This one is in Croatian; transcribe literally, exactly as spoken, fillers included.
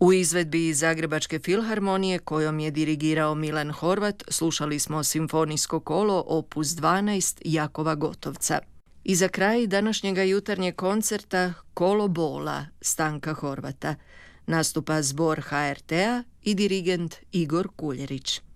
U izvedbi iz Zagrebačke filharmonije kojom je dirigirao Milan Horvat slušali smo simfonijsko kolo opus dvanaest Jakova Gotovca. I za kraj današnjega jutarnjeg koncerta Kolo bola Stanka Horvata. Nastupa zbor ha er te a i dirigent Igor Kuljerić.